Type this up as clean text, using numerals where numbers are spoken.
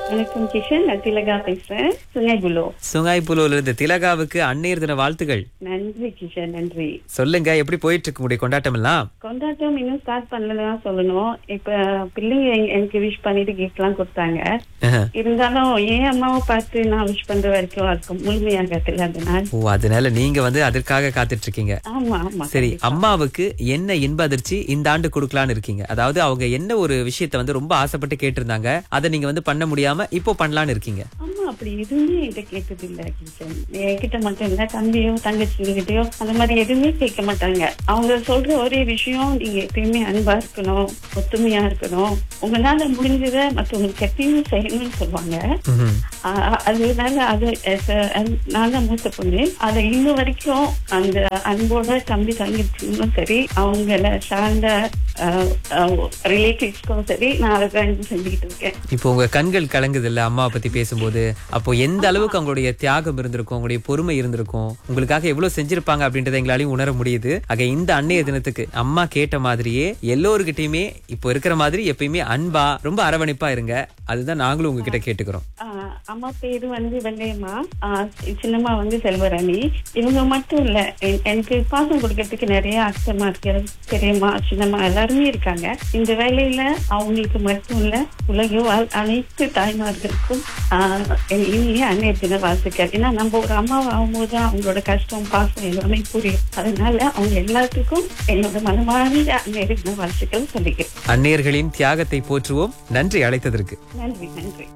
வணக்கம் கிஷன், நான் திலகா பேசுறேன், சுங்கைபுலோ. சுங்காய்புலூர்ல இருந்து திலகாவுக்கு அந்நியர் தின வாழ்த்துகள். நன்றி கிஷன், நன்றி. சொல்லுங்க, எப்படி போயிட்டு இருக்கு உங்களுடைய கொண்டாட்டம் எல்லாம்? கொண்டாட்டம் இன்னும் ஸ்டார்ட் பண்ணலதான் சொல்லணும். இப்ப பிள்ளைங்க எனக்கு விஷ் பண்ணிட்டு கிஃப்ட் எல்லாம் கொடுத்தாங்க. இருந்தாலும் என் அம்மாவை பார்த்து நான் விஷ் பண்ற வரைக்கும் இருக்கும் முழுமையாகல அதனால. ஓ, அதனால நீங்க அதற்காக காத்துட்டு இருக்கீங்க. ஆமா ஆமா. சரி, அம்மாவுக்கு என்ன இன்ப அதிர்ச்சி இந்த ஆண்டு கொடுக்கலான்னு இருக்கீங்க? அதாவது அவங்க என்ன ஒரு விஷயத்த ரொம்ப ஆசைப்பட்டு கேட்டிருந்தாங்க, அதை நீங்க பண்ண முடியாம இப்போ பண்ணலான்னு இருக்கீங்க? ஆமா, அப்படி எதுவுமே என்கிட்ட கேட்டது இல்ல கிஷன். என்கிட்ட மட்டும் இல்ல, தம்பியோ தங்கச்சிகிட்டயோ அந்த மாதிரி எதுவுமே கேட்க மாட்டாங்க. அவங்க சொல்ற ஒரே விஷயம், நீங்க எப்பயுமே அன்பா இருக்கணும், ஒத்துமையா இருக்கணும், உங்களால முடிஞ்சதை மற்றவங்களுக்கு எப்பயுமே செய்யணும்னு சொல்லுவாங்க. அதனால அது நான் தான் மூத்த பொண்ணு. அதை இன்னும் வரைக்கும் அந்த அன்போட தம்பி தங்கச்சிங்களும் சரி, அவங்கள சார்ந்த ரிலேட்டிவ்ஸ்க்கும் சரி, நான் அதை செஞ்சுக்கிட்டு இருக்கேன். இப்போ உங்க கண்கள் கலங்குது இல்ல அம்மாவை பத்தி பேசும்போது? அப்போ எந்த அளவுக்கு அவங்களுடைய தியாகம் இருந்திருக்கும், அவங்களுடைய பொறுமை இருந்திருக்கும், உங்களுக்காக எவ்வளவு செஞ்சிருப்பாங்க அப்படின்றத எங்களாலையும் உணர முடியுது. ஆக இந்த அன்னைய தினத்துக்கு அம்மா கேட்ட மாதிரியே எல்லோருகிட்டயுமே இப்போ இருக்கிற மாதிரி எப்பயுமே அன்பா ரொம்ப அரவணைப்பா இருங்க. அதுதான் நாங்களும் உங்ககிட்ட கேட்டுக்கிறோம். அம்மா பேரு வெள்ளையம்மா, சின்னம்மா செல்வராணி. இவங்க மட்டும் இல்ல, எனக்கு பாசம் கொடுக்கறதுக்கு நிறைய அர்த்தமா இருக்கு. பெரியம்மா சின்னம்மா எல்லாருமே இருக்காங்க. இந்த வேலையில அவங்களுக்கு மட்டும் இல்ல, உலக அனைத்து தாய்மார்களுக்கும் இனிய அன்னைய தின வாழ்த்துக்கள். ஏன்னா நம்ம ஒரு அம்மாவை ஆகும்போதுதான் அவங்களோட கஷ்டம் பாசம் எல்லாமே புரியும். அதனால அவங்க எல்லாத்துக்கும் என்னோட மனமார்ந்த அன்னைய தின வாழ்த்துக்கள் சொல்லிக்கிறேன். அன்னையர்களின் தியாகத்தை போற்றுவோம். நன்றி அழைத்ததற்கு. நன்றி நன்றி.